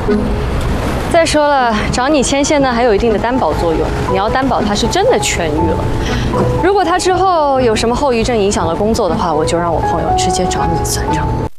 再说了，找你牵线呢，还有一定的担保作用。你要担保他是真的痊愈了。如果他之后有什么后遗症影响了工作的话，我就让我朋友直接找你算账。